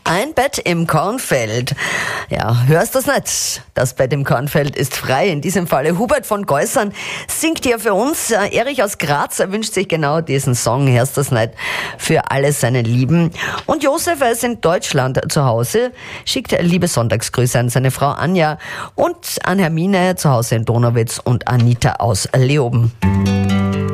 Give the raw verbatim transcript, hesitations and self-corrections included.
Ein Bett im Kornfeld. Ja, hörst du's nicht? Das Bett im Kornfeld ist frei. In diesem Falle Hubert von Geusern singt hier für uns. Erich aus Graz wünscht sich genau diesen Song, hörst du's nicht, für alle seine Lieben. Und Josef, er ist in Deutschland zu Hause, schickt liebe Sonntagsgrüße an seine Frau Anja und an Hermine zu Hause in Donauwitz und Anita aus Leoben.